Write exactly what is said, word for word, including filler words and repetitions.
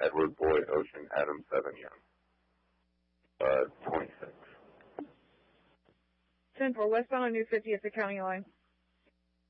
Edward Boy Ocean Adam seven Young. Uh, twenty-six. ten four, westbound on New fifty at the county line.